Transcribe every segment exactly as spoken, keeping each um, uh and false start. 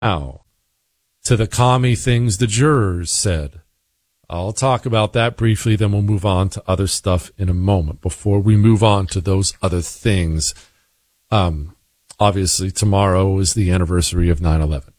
Now, to the commie things the jurors said. I'll talk about that briefly, then we'll move on to other stuff in a moment. Before we move on to those other things, um, obviously tomorrow is the anniversary of nine eleven.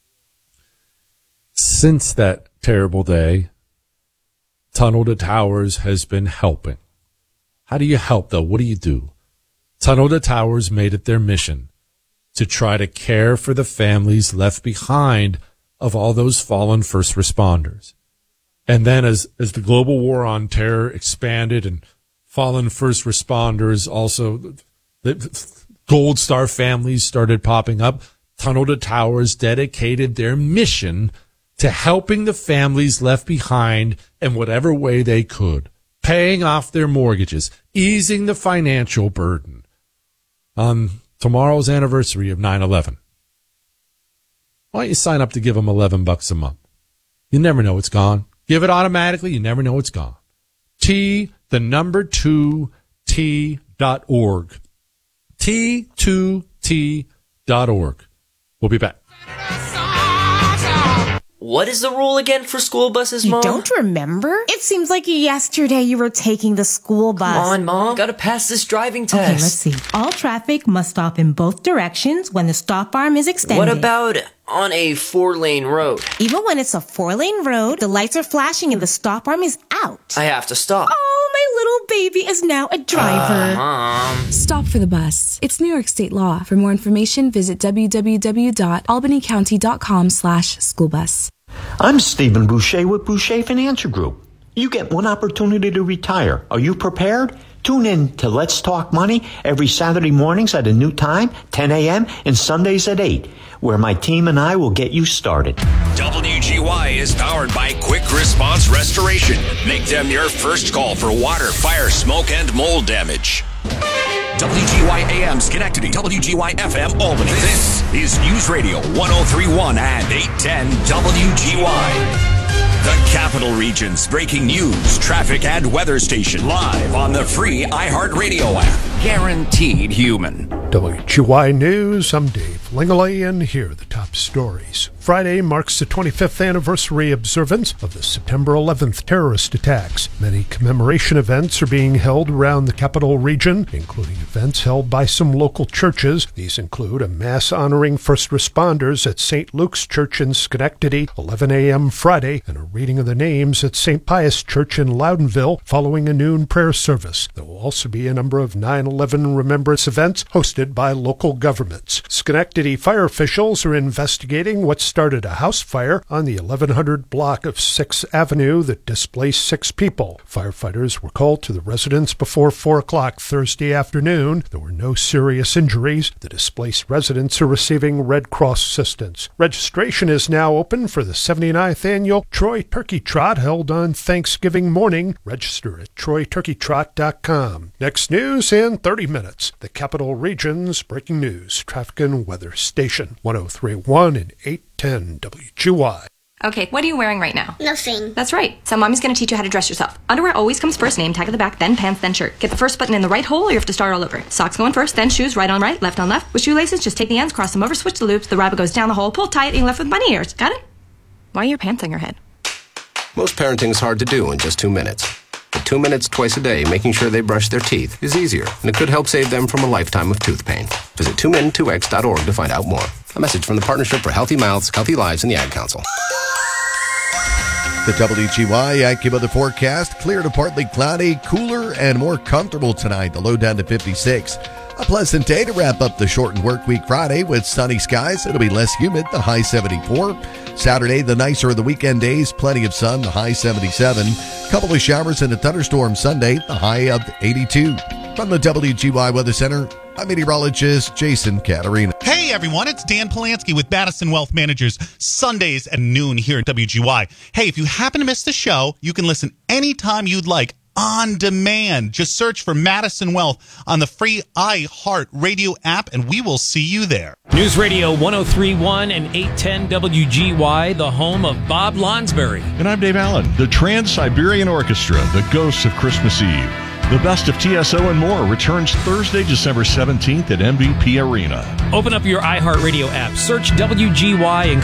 Since that terrible day, Tunnel to Towers has been helping. How do you help, though? What do you do? Tunnel to Towers made it their mission to try to care for the families left behind of all those fallen first responders. And then as, as the global war on terror expanded and fallen first responders, also the Gold Star families started popping up, Tunnel to Towers dedicated their mission to helping the families left behind in whatever way they could, paying off their mortgages, easing the financial burden on tomorrow's anniversary of nine eleven. Why don't you sign up to give them eleven bucks a month? You never know it's gone. Give it automatically. You never know it's gone. T, the number two, T dot org. T two T dot org. We'll be back. What is the rule again for school buses, Mom? You don't remember? It seems like yesterday you were taking the school bus. Come on, Mom. Gotta pass this driving test. Okay, let's see. All traffic must stop in both directions when the stop arm is extended. What about on a four-lane road? Even when it's a four-lane road, the lights are flashing and the stop arm is out. I have to stop. Oh, my little baby is now a driver. Uh, Mom. Stop for the bus. It's New York State law. For more information, visit w w w dot albany county dot com slash school bus. I'm Stephen Boucher with Boucher Financial Group. You get one opportunity to retire. Are you prepared? Tune in to Let's Talk Money every Saturday mornings at a new time, ten a.m., and Sundays at eight, where my team and I will get you started. W G Y is powered by Quick Response Restoration. Make them your first call for water, fire, smoke, and mold damage. W G Y A M Schenectady, W G Y F M Albany. This is News Radio one oh three point one and eight ten W G Y. The Capital Region's breaking news, traffic, and weather station live on the free iHeartRadio app. Guaranteed human. W G Y News, I'm Dave Lingley, and here are the top stories. Friday marks the twenty-fifth anniversary observance of the September eleventh terrorist attacks. Many commemoration events are being held around the Capital Region, including events held by some local churches. These include a mass honoring first responders at Saint Luke's Church in Schenectady, eleven a.m. Friday, and a reading of the names at Saint Pius Church in Loudonville following a noon prayer service. There will also be a number of nine eleven remembrance events hosted by local governments. Schenectady fire officials are investigating what started a house fire on the eleven hundred block of sixth Avenue that displaced six people. Firefighters were called to the residence before four o'clock Thursday afternoon. There were no serious injuries. The displaced residents are receiving Red Cross assistance. Registration is now open for the seventy-ninth annual Troy Turkey Trot held on Thanksgiving morning. Register at troy turkey trot dot com. Next news in thirty minutes. The Capital Region's breaking news, traffic and weather station one oh three point one and eight ten W G Y. Okay, what are you wearing right now? Nothing. That's right. So mommy's going to teach you how to dress yourself. Underwear always comes first, name tag at the back, then pants, then shirt. Get the first button in the right hole or you have to start all over. Socks going first, then shoes, right on right, left on left. With shoelaces, just take the ends, cross them over, switch the loops, the rabbit goes down the hole, pull tight, and you're left with bunny ears. Got it? Why are your pants on your head? Most parenting is hard to do in just two minutes. But two minutes twice a day making sure they brush their teeth is easier, and it could help save them from a lifetime of tooth pain. Visit two min two x dot org to find out more. A message from the Partnership for Healthy Mouths, Healthy Lives, and the Ad Council. The W G Y AccuWeather forecast, clear to partly cloudy, cooler and more comfortable tonight. The low down to fifty-six. A pleasant day to wrap up the shortened work week Friday with sunny skies. It'll be less humid, the high seventy-four. Saturday, the nicer of the weekend days, plenty of sun, the high seventy-seven. Couple of showers and a thunderstorm Sunday, the high of eighty-two. From the W G Y Weather Center, I'm meteorologist Jason Caterina. Hey everyone, it's Dan Polanski with Madison Wealth Managers, Sundays at noon here at W G Y. Hey, if you happen to miss the show, you can listen anytime you'd like on demand. Just search for Madison Wealth on the free iHeart Radio app and we will see you there. News Radio one oh three point one and eight ten W G Y, the home of Bob Lonsberry. And I'm Dave Allen. The Trans-Siberian Orchestra, the Ghosts of Christmas Eve. The Best of T S O and More returns Thursday, December seventeenth at M V P Arena. Open up your iHeartRadio app, search W G Y, and